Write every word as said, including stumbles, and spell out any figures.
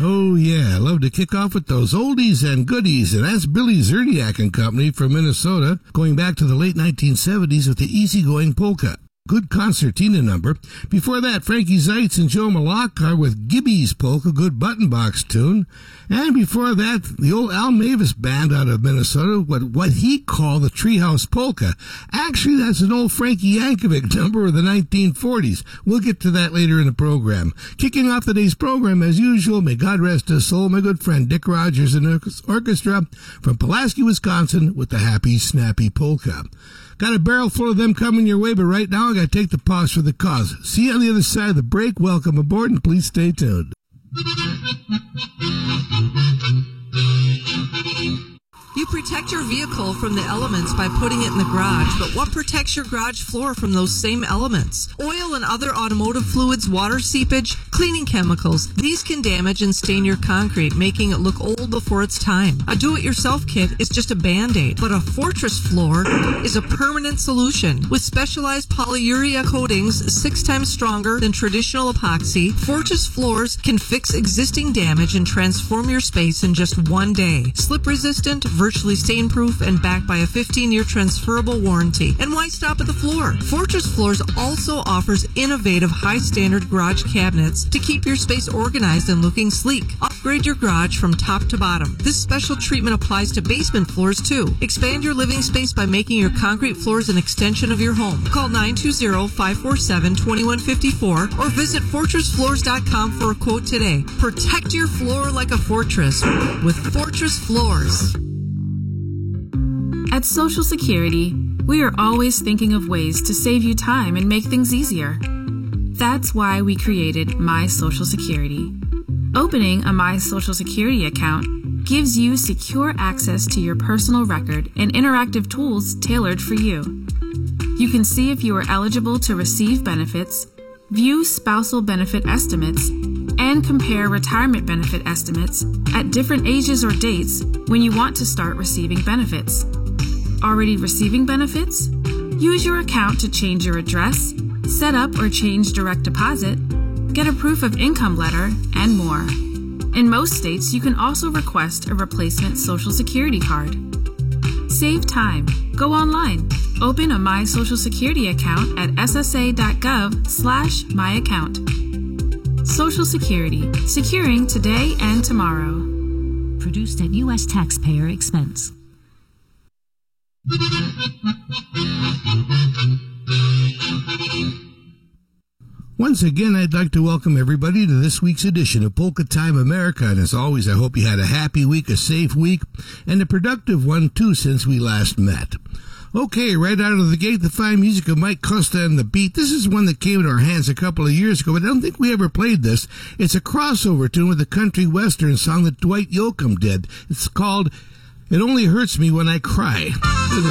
Oh, yeah, I love to kick off with those oldies and goodies, and that's Billy Zerniak and Company from Minnesota, going back to the late nineteen seventies with the Easygoing Polka. Good concertina number. Before that, Frankie Zeitz and Joe Malakar with Gibby's Polka, good button box tune. And before that, the old Al Mavis band out of Minnesota, what, what he called the Treehouse Polka. Actually, that's an old Frankie Yankovic number of the nineteen forties. We'll get to that later in the program. Kicking off today's program, as usual, may God rest his soul, my good friend Dick Rogers and Orchestra from Pulaski, Wisconsin, with the Happy Snappy Polka. Got a barrel full of them coming your way, but right now I got to take the pause for the cause. See you on the other side of the break. Welcome aboard, and please stay tuned. You protect your vehicle from the elements by putting it in the garage, but what protects your garage floor from those same elements? Oil and other automotive fluids, water seepage, cleaning chemicals. These can damage and stain your concrete, making it look old before its time. A do-it-yourself kit is just a Band-Aid, but a Fortress floor is a permanent solution. With specialized polyurea coatings six times stronger than traditional epoxy, Fortress floors can fix existing damage and transform your space in just one day. Slip-resistant, virtually stain-proof, and backed by a fifteen-year transferable warranty. And why stop at the floor? Fortress Floors also offers innovative, high-standard garage cabinets to keep your space organized and looking sleek. Upgrade your garage from top to bottom. This special treatment applies to basement floors, too. Expand your living space by making your concrete floors an extension of your home. Call nine two zero, five four seven, two one five four or visit fortress floors dot com for a quote today. Protect your floor like a fortress with Fortress Floors. At Social Security, we are always thinking of ways to save you time and make things easier. That's why we created My Social Security. Opening a My Social Security account gives you secure access to your personal record and interactive tools tailored for you. You can see if you are eligible to receive benefits, view spousal benefit estimates, and compare retirement benefit estimates at different ages or dates when you want to start receiving benefits. Already receiving benefits? Use your account to change your address, set up or change direct deposit, get a proof of income letter, and more. In most states, you can also request a replacement Social Security card. Save time. Go online. Open a My Social Security account at s s a dot gov slash my account. Social Security. Securing today and tomorrow. Produced at U S taxpayer expense. Once again, I'd like to welcome everybody to this week's edition of Polka Time America, and as always, I hope you had a happy week, a safe week, and a productive one, too, since we last met. Okay, right out of the gate, the fine music of Mike Costa and The Beat. This is one that came in our hands a couple of years ago, but I don't think we ever played this. It's a crossover tune with a country western song that Dwight Yoakam did. It's called It Only Hurts Me When I Cry.